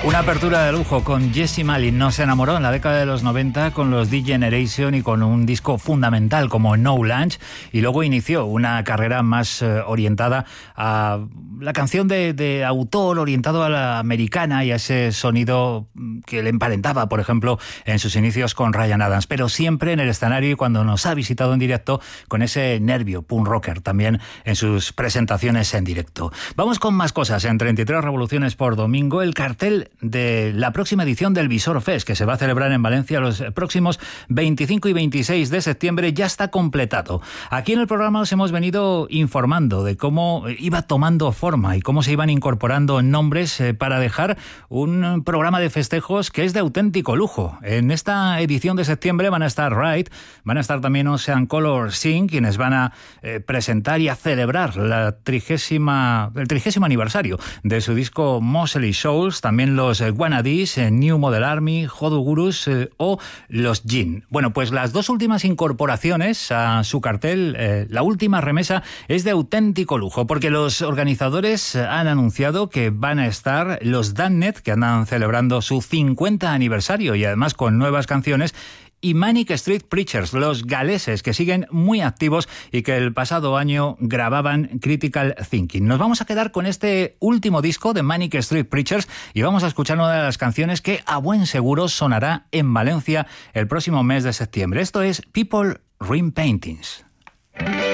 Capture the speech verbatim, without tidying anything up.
Una apertura de lujo con Jessie Malin. Nos enamoró en la década de los noventa con los D-Generation y con un disco fundamental como No Lunch, y luego inició una carrera más eh, orientada a la canción de, de autor, orientado a la americana y a ese sonido que le emparentaba, por ejemplo, en sus inicios con Ryan Adams, pero siempre en el escenario y cuando nos ha visitado en directo con ese nervio punk rocker también en sus presentaciones en directo. Vamos con más cosas en treinta y tres Revoluciones por Domingo. El cartel de la próxima edición del Visor Fest, que se va a celebrar en Valencia los próximos veinticinco y veintiséis de septiembre, ya está completado. Aquí en el programa os hemos venido informando de cómo iba tomando forma y cómo se iban incorporando nombres eh, para dejar un programa de festejos que es de auténtico lujo. En esta edición de septiembre van a estar Ride, van a estar también Ocean Color Sing, quienes van a eh, presentar y a celebrar la trigésima, el trigésimo aniversario de su disco Moseley Souls, también los eh, Wannadies, eh, New Model Army, Hodu Gurus eh, o los Jin. Bueno, pues las dos últimas incorporaciones a su cartel, eh, la última remesa, es de auténtico lujo, porque los organizadores han anunciado que van a estar los Damned, que andan celebrando su cincuenta aniversario y además con nuevas canciones, y Manic Street Preachers, los galeses que siguen muy activos y que el pasado año grababan Critical Thinking. Nos vamos a quedar con este último disco de Manic Street Preachers y vamos a escuchar una de las canciones que a buen seguro sonará en Valencia el próximo mes de septiembre. Esto es People Ring Paintings.